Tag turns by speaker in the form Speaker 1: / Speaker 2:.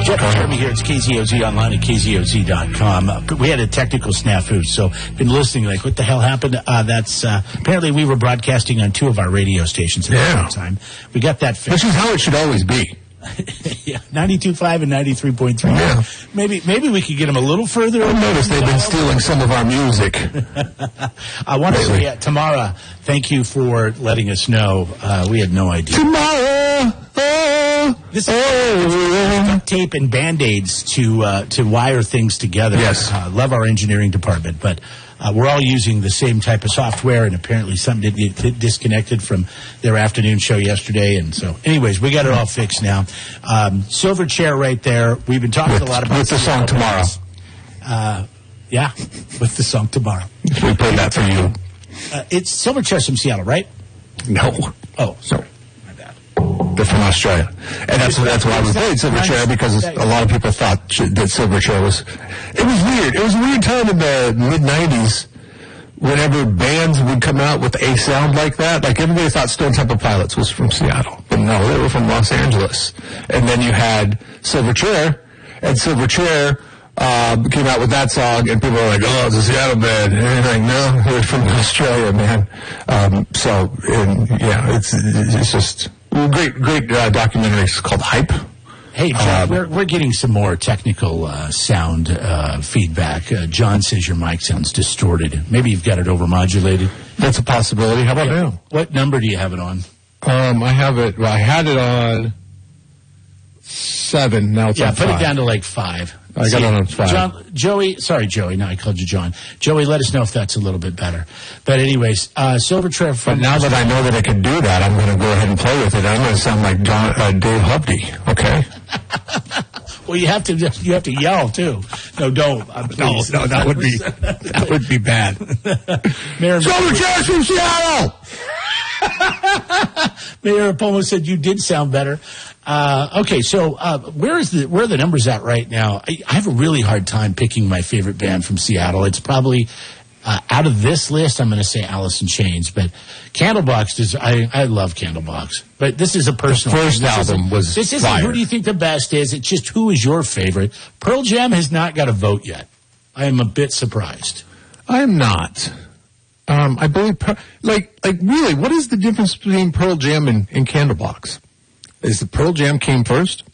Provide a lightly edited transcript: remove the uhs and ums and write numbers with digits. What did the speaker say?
Speaker 1: Jeff and Jeremy here. It's KZOZ online at KZOZ.com. We had a technical snafu, so been listening like, what the hell happened? That's apparently we were broadcasting on 2 of our radio stations at the same time. We got that fixed.
Speaker 2: Which is how it should always be.
Speaker 1: Yeah, 92.5 and 93.3.
Speaker 2: Yeah.
Speaker 1: Maybe we could get them a little further.
Speaker 2: I noticed they've been stealing some of our music.
Speaker 1: I want to say, Tamara, thank you for letting us know. We had no idea.
Speaker 2: Tomorrow.
Speaker 1: This is duct tape and Band-Aids to wire things together.
Speaker 2: Yes.
Speaker 1: Love our engineering department, but we're all using the same type of software, and apparently something did get disconnected from their afternoon show yesterday. And so, anyways, we got it all fixed now. Silverchair right there. We've been talking a lot about...
Speaker 2: With the song Tomorrow.
Speaker 1: Yeah, with the song Tomorrow.
Speaker 2: We played that for you.
Speaker 1: It's Silverchair's from Seattle, right?
Speaker 2: No.
Speaker 1: Oh,
Speaker 2: so my bad. They're from Australia. And that's why we played Silverchair, because a lot of people thought that Silverchair was... It was weird. It was a weird time in the mid-'90s whenever bands would come out with a sound like that. Like, everybody thought Stone Temple Pilots was from Seattle. But no, they were from Los Angeles. And then you had Silverchair, and Silverchair came out with that song, and people were like, oh, it's a Seattle band. And you're like, no, they're from Australia, man. It's just great documentary. It's called Hype.
Speaker 1: Hey, Jeff, we're getting some more technical sound feedback. John says your mic sounds distorted. Maybe you've got it overmodulated.
Speaker 2: That's a possibility. How about now?
Speaker 1: What number do you have it on?
Speaker 2: I had it on 7. Now it's on 5.
Speaker 1: Yeah, put it down to like 5.
Speaker 2: I got it on 5.
Speaker 1: Joey, no, I called you John. Joey, let us know if that's a little bit better. But anyways, Silverchair.
Speaker 2: But now that I know that I can do that, I'm going to go ahead and play with it. I'm going to sound like Dave Hubdy. Okay.
Speaker 1: Well, you have to yell too. No, don't.
Speaker 2: No, that would be bad. Silverchair from Seattle.
Speaker 1: Mayor Pomo said you did sound better. Okay, so where are the numbers at right now? I have a really hard time picking my favorite band from Seattle. It's probably out of this list, I'm going to say Alice in Chains, but Candlebox I love Candlebox. But this is a personal.
Speaker 2: The first album was
Speaker 1: This isn't
Speaker 2: fire.
Speaker 1: Who do you think the best is? It's just who is your favorite. Pearl Jam has not got a vote yet. I am a bit surprised.
Speaker 2: I am not. I believe, really, what is the difference between Pearl Jam and Candlebox? Is the Pearl Jam came first?